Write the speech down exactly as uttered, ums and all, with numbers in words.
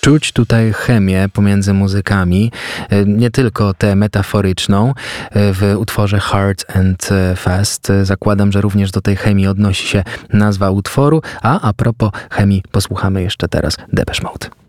Czuć tutaj chemię pomiędzy muzykami, nie tylko tę metaforyczną w utworze Hard and Fast. Zakładam, że również do tej chemii odnosi się nazwa utworu, a a propos chemii posłuchamy jeszcze teraz Depeche Mode.